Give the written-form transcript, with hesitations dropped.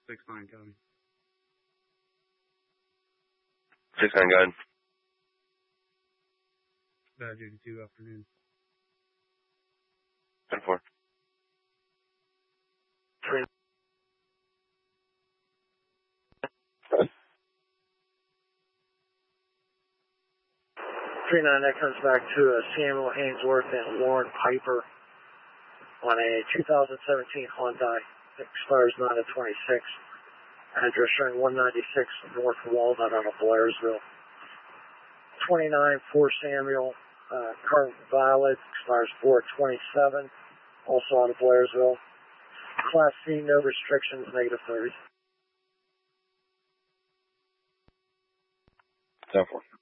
6-9 copy. 6-9, go ahead. Bad duty 2, afternoon. 10-4. 3-9, that comes back to Samuel Ainsworth and Lauren Piper on a 2017 Hyundai. It expires 9/26. Address showing 196 North Walnut on a Blairsville. 29 for Samuel, current valid, expires 4/27, also on a Blairsville. Class C, no restrictions, -30. 10-4.